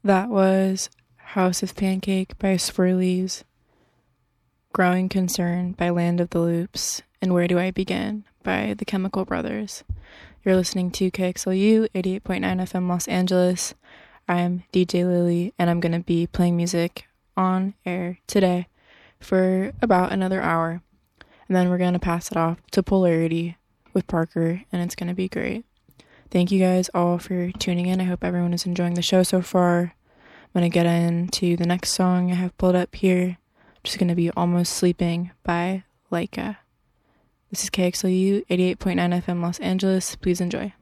That was House of Pancake by Swirlies, Growing Concern by Land of the Loops, and Where Do I Begin by the Chemical Brothers. You're listening to KXLU 88.9 FM Los Angeles. I'm DJ Lily, and I'm going to be playing music on air today for about another hour. And then we're going to pass it off to Polarity with Parker, and it's going to be great. Thank you guys all for tuning in. I hope everyone is enjoying the show so far. I'm going to get into the next song I have pulled up here, which is going to be Almost Sleeping by Laika. This is KXLU 88.9 FM Los Angeles. Please enjoy.